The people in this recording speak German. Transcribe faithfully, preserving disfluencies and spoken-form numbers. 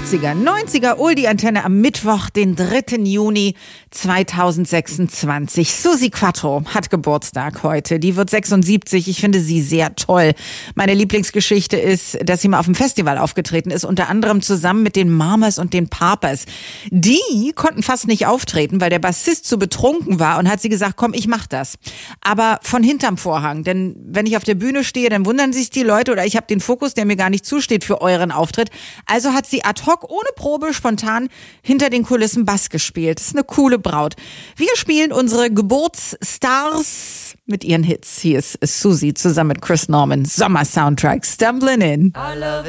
achtziger, neunziger Oldie-Antenne am Mittwoch, den dritten Juni zweitausendsechsundzwanzig. Susi Quattro hat Geburtstag heute. Die wird sechsundsiebzig. Ich finde sie sehr toll. Meine Lieblingsgeschichte ist, dass sie mal auf dem Festival aufgetreten ist, unter anderem zusammen mit den Mamas und den Papas. Die konnten fast nicht auftreten, weil der Bassist zu betrunken war, und hat sie gesagt, komm, ich mach das. Aber von hinterm Vorhang, denn wenn ich auf der Bühne stehe, dann wundern sich die Leute, oder ich habe den Fokus, der mir gar nicht zusteht für euren Auftritt. Also hat sie ad hoc, ohne Probe, spontan hinter den Kulissen Bass gespielt. Das ist eine coole Braut. Wir spielen unsere Geburtsstars mit ihren Hits. Hier ist Susi zusammen mit Chris Norman. Sommer-Soundtrack, Stumbling In.